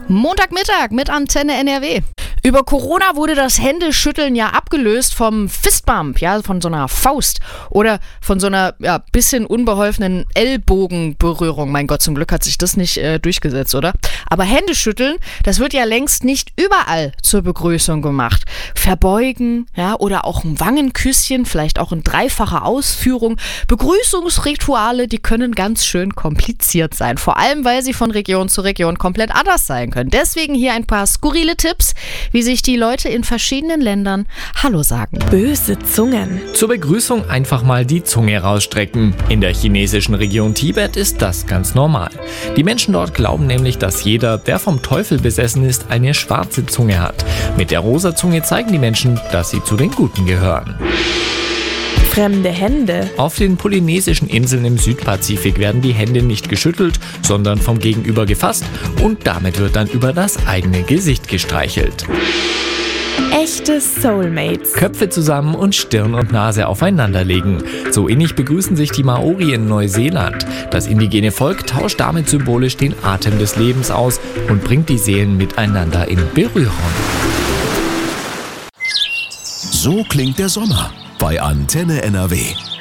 Montagmittag mit Antenne NRW. Über Corona wurde das Händeschütteln ja abgelöst vom Fistbump, ja, von so einer Faust oder von so einer bisschen unbeholfenen Ellbogenberührung. Mein Gott, zum Glück hat sich das nicht durchgesetzt, oder? Aber Händeschütteln, das wird ja längst nicht überall zur Begrüßung gemacht. Verbeugen, ja, oder auch ein Wangenküsschen, vielleicht auch in dreifacher Ausführung. Begrüßungsrituale, die können ganz schön kompliziert sein. Vor allem, weil sie von Region zu Region komplett anders sein können. Deswegen hier ein paar skurrile Tipps, wie sich die Leute in verschiedenen Ländern Hallo sagen. Böse Zungen. Zur Begrüßung einfach mal die Zunge rausstrecken. In der chinesischen Region Tibet ist das ganz normal. Die Menschen dort glauben nämlich, dass jeder, der vom Teufel besessen ist, eine schwarze Zunge hat. Mit der rosa Zunge zeigen die Menschen, dass sie zu den Guten gehören. Fremde Hände. Auf den polynesischen Inseln im Südpazifik werden die Hände nicht geschüttelt, sondern vom Gegenüber gefasst und damit wird dann über das eigene Gesicht gestreichelt. Echte Soulmates. Köpfe zusammen und Stirn und Nase aufeinanderlegen. So ähnlich begrüßen sich die Maori in Neuseeland. Das indigene Volk tauscht damit symbolisch den Atem des Lebens aus und bringt die Seelen miteinander in Berührung. So klingt der Sommer bei Antenne NRW.